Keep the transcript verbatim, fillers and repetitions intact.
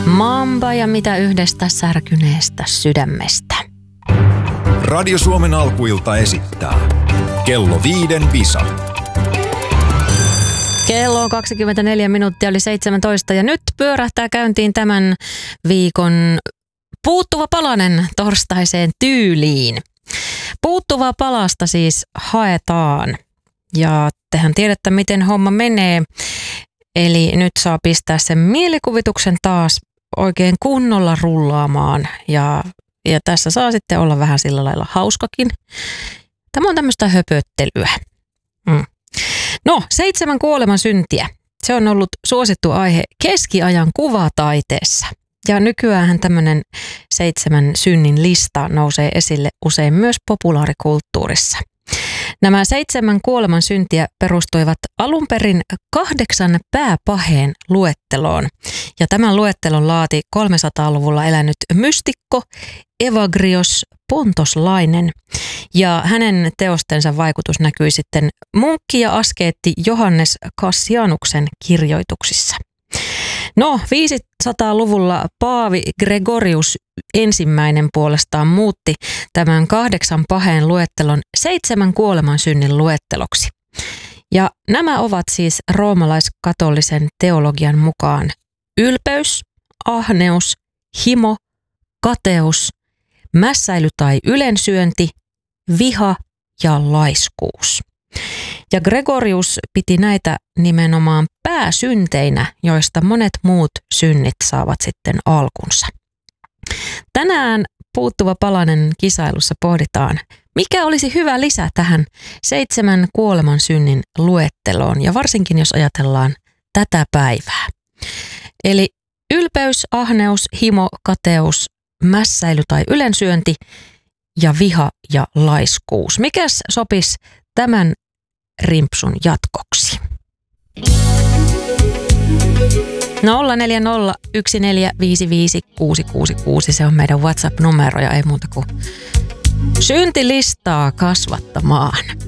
Mamba ja mitä yhdestä särkyneestä sydämestä. Radio Suomen alkuilta esittää Kello viiden Visa. Kello on kaksikymmentäneljä minuuttia yli seitsemäntoista ja nyt pyörähtää käyntiin tämän viikon puuttuva palanen torstaiseen tyyliin. Puuttuvaa palasta siis haetaan ja tehän tiedätte miten homma menee. Eli nyt saa pistää sen mielikuvituksen taas oikein kunnolla rullaamaan ja, ja tässä saa sitten olla vähän sillä lailla hauskakin. Tämä on tämmöistä höpöttelyä. Mm. No, seitsemän kuolemansyntiä. Se on ollut suosittu aihe keskiajan kuvataiteessa. Ja nykyäänhän tämmöinen seitsemän synnin lista nousee esille usein myös populaarikulttuurissa. Nämä seitsemän kuolemansyntiä perustuivat alun perin kahdeksan pääpaheen luetteloon. Ja tämän luettelon laati kolmesataaluvulla elänyt mystikko Evagrios Pontoslainen. Ja hänen teostensa vaikutus näkyi sitten munkki ja askeetti Johannes Cassianuksen kirjoituksissa. No, viisisataaluvulla Paavi Gregorius ensimmäinen puolestaan muutti tämän kahdeksan paheen luettelon seitsemän kuolemansynnin luetteloksi. Ja nämä ovat siis roomalaiskatolisen teologian mukaan ylpeys, ahneus, himo, kateus, mässäily tai ylensyönti, viha ja laiskuus. Ja Gregorius piti näitä nimenomaan pääsynteinä, joista monet muut synnit saavat sitten alkunsa. Tänään puuttuva palanen kisailussa pohditaan, mikä olisi hyvä lisä tähän seitsemän kuolemansynnin luetteloon ja varsinkin jos ajatellaan tätä päivää. Eli ylpeys, ahneus, himo, kateus, mässäily tai ylensyönti ja viha ja laiskuus. Mikäs sopisi tämän rimpsun jatkoksi? nolla neljä nolla yksi neljä viisi viisi kuusi kuusi kuusi, se on meidän WhatsApp-numero ja ei muuta kuin syntilistaa kasvattamaan.